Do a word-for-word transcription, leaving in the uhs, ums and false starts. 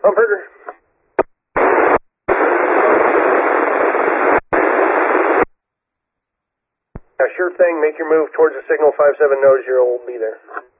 Humberger. Yeah, sure thing. Make your move towards the signal. five seven knows you'll be there.